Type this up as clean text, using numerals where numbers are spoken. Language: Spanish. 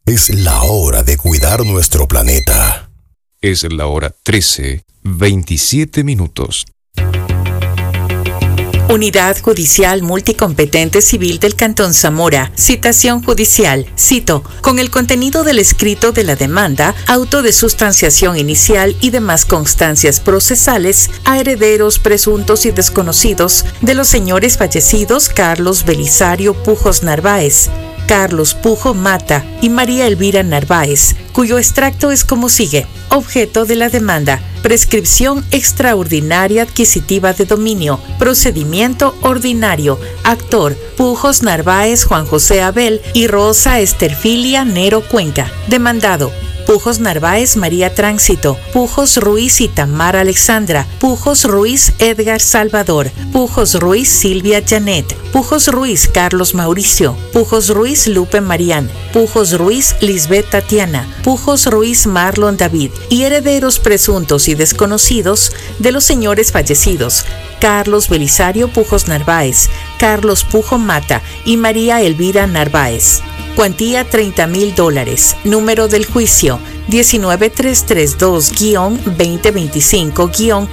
Es la hora de cuidar nuestro planeta. Es la hora 13:27. Unidad Judicial Multicompetente Civil del Cantón Zamora. Citación judicial. Cito. Con el contenido del escrito de la demanda, auto de sustanciación inicial y demás constancias procesales a herederos presuntos y desconocidos de los señores fallecidos Carlos Belisario Pujos Narváez, Carlos Pujo Mata y María Elvira Narváez, cuyo extracto es como sigue. Objeto de la demanda: prescripción extraordinaria adquisitiva de dominio. Procedimiento ordinario. Actor: Pujos Narváez Juan José Abel y Rosa Esterfilia Nero Cuenca. Demandado: Pujos Narváez María Tránsito, Pujos Ruiz y Tamara Alexandra, Pujos Ruiz Edgar Salvador, Pujos Ruiz Silvia Janet, Pujos Ruiz Carlos Mauricio, Pujos Ruiz Lupe Marián, Pujos Ruiz Lisbeth Tatiana, Pujos Ruiz Marlon David y herederos presuntos y desconocidos de los señores fallecidos Carlos Belisario Pujos Narváez, Carlos Pujo Mata y María Elvira Narváez. Cuantía $30,000. Número del juicio 19332-2025-